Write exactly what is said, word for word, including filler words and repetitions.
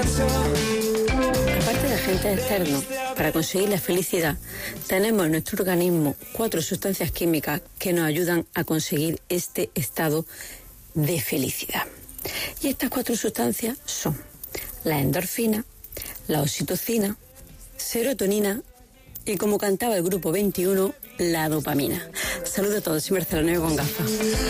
Aparte de agentes externos, para conseguir la felicidad, tenemos en nuestro organismo cuatro sustancias químicas que nos ayudan a conseguir este estado de felicidad. Y estas cuatro sustancias son la endorfina, la oxitocina, serotonina y, como cantaba el grupo veintiuno, la dopamina. Saludos a todos, soy Marcela Nuevo con gafas.